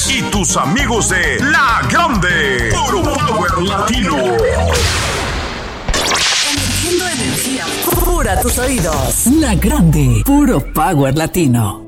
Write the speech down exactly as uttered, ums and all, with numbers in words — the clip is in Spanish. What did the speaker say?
y tus amigos de La Grande, Puro Power Latino. Emitiendo energía pura a tus oídos. La Grande, Puro Power Latino.